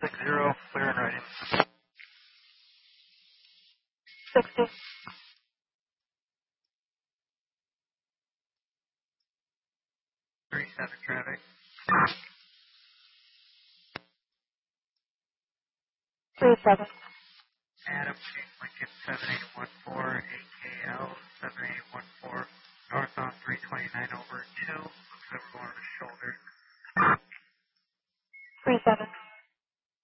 60, clear and ready. 60. 37 traffic. 37. Adam, Lincoln 7814, AKL 7814, northbound 329 over 2. Looks like we're going to the shoulder. 37.